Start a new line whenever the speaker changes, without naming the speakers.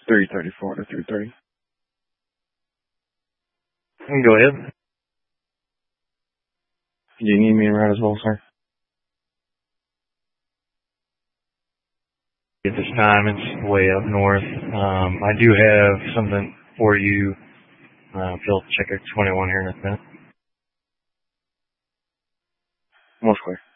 334 to 330.
Go ahead.
Do you need me in route as well, sir?
At this time, it's way up north. I do have something for you. If you'll check out 21 here in a minute.
Most clear.